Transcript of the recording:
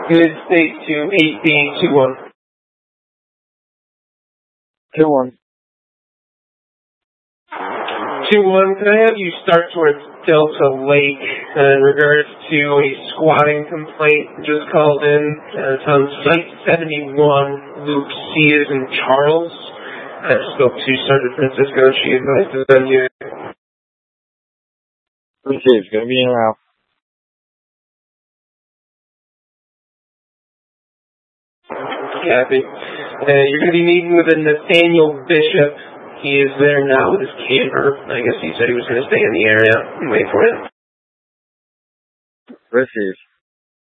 Good state to 8B21. 2-1. 2-1, can I have you start towards Delta Lake in regards to a squatting complaint just called in? It's on Site 71, Luke C. is in Charles. I spoke to Sergeant Francisco. She advised us on you. Received. Gonna be in route. Copy. You're going to be meeting with a Nathaniel Bishop. He is there now with his camper. I guess he said he was going to stay in the area and wait for it. Received.